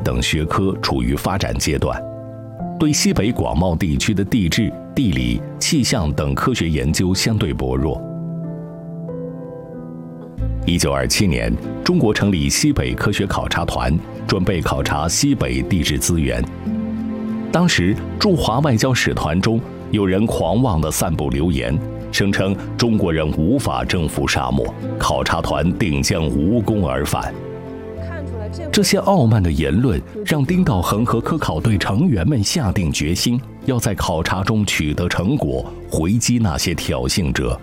等学科处于发展阶段，对西北广袤地区的地质、地理、气象等科学研究相对薄弱。1927年，中国成立西北科学考察团，准备考察西北地质资源。当时驻华外交使团中有人狂妄地散布流言，声称中国人无法征服沙漠，考察团定将无功而返。这些傲慢的言论让丁道衡和科考队成员们下定决心，要在考察中取得成果，回击那些挑衅者。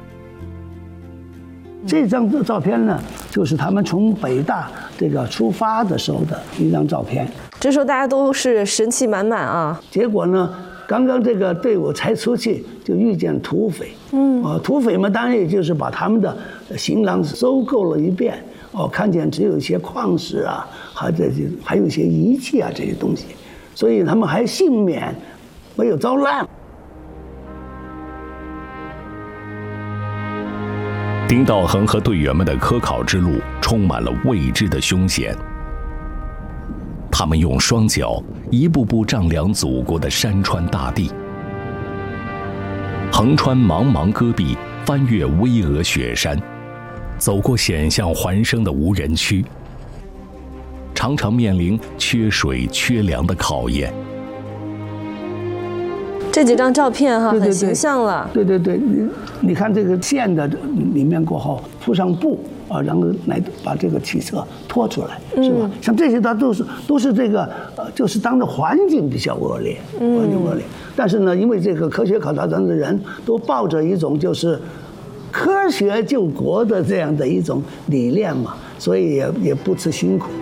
这张照片呢，就是他们从北大这个出发的时候的一张照片。 这时候大家都是神气满满啊。 结果呢，刚刚这个队伍才出去，就遇见土匪。土匪们当然也就是把他们的行囊搜购了一遍。看见只有一些矿石啊，还有一些仪器啊这些东西，所以他们还幸免，没有遭难。 丁道衡和队员们的科考之路充满了未知的凶险。他们用双脚一步步丈量祖国的山川大地，横穿茫茫戈壁，翻越巍峨雪山，走过险象环生的无人区，常常面临缺水缺粮的考验。 这几张照片很形象了。 对，你看这个线的里面过后铺上布啊，然后来把这个汽车拖出来，是吧？像这些它都是这个就是当的环境比较恶劣，环境恶劣。但是呢，因为这个科学考察团的人都抱着一种就是科学救国的这样的一种理念嘛，所以也不辞辛苦。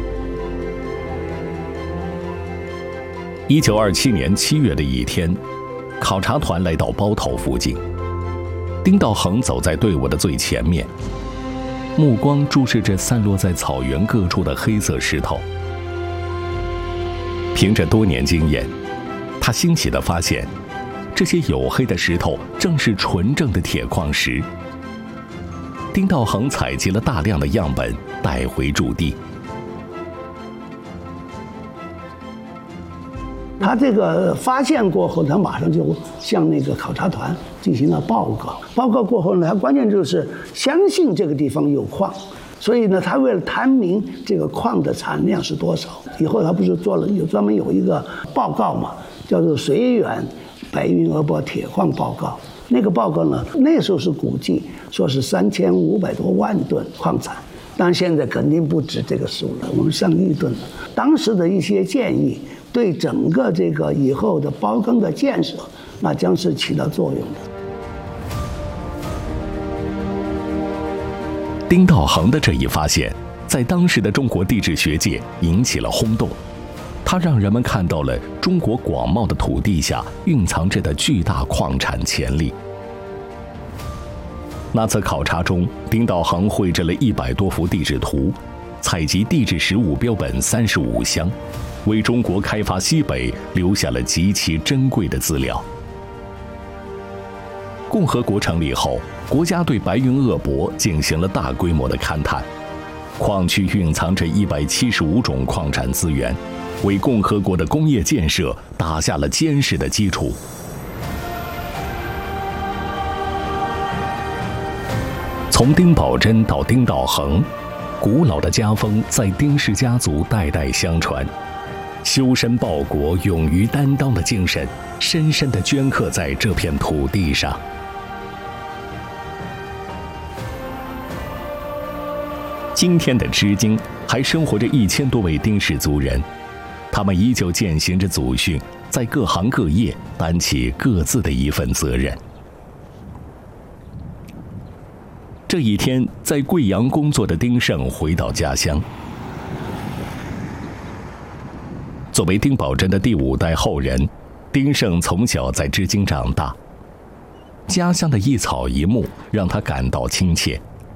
1927年7月的一天，考察团来到包头附近，丁道衡走在队伍的最前面，目光注视着散落在草原各处的黑色石头。凭着多年经验，他欣喜地发现，这些黝黑的石头正是纯正的铁矿石。丁道衡采集了大量的样本带回驻地。 他这个发现过后，他马上就向那个考察团进行了报告。报告过后呢，他关键就是相信这个地方有矿，所以呢，他为了探明这个矿的产量是多少，以后他不是做了专门有一个报告嘛，叫做《绥远白云鄂博铁矿报告》。那个报告呢，那时候是估计说是3500多万吨矿产，但现在肯定不止这个数了，我们上亿吨了。当时的一些建议，对整个这个以后的包庚的建设，那将是起到作用的。 丁道衡的这一发现，在当时的中国地质学界引起了轰动。它让人们看到了中国广袤的土地下蕴藏着的巨大矿产潜力。那次考察中，丁道衡绘制了100多幅地质图，采集地质实物标本35箱，为中国开发西北留下了极其珍贵的资料。共和国成立后，国家对白云鄂博进行了大规模的勘探，矿区蕴藏着175种矿产资源，为共和国的工业建设打下了坚实的基础。从丁宝桢到丁道衡，古老的家风在丁氏家族代代相传，修身报国、勇于担当的精神深深地镌刻在这片土地上。今天的织金还生活着1000多位丁氏族人，他们依旧践行着祖训，在各行各业担起各自的一份责任。这一天，在贵阳工作的丁胜回到家乡。作为丁宝桢的第5代后人，丁胜从小在织金长大，家乡的一草一木让他感到亲切。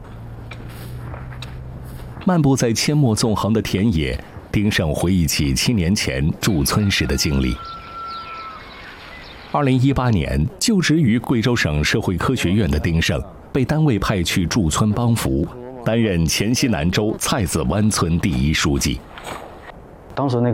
漫步在阡陌纵横的田野，丁胜回忆起7年前驻村时的经历。2018年，就职于贵州省社会科学院的丁胜，被单位派去驻村帮扶，担任黔西南州蔡子湾村第1书记。 当时那个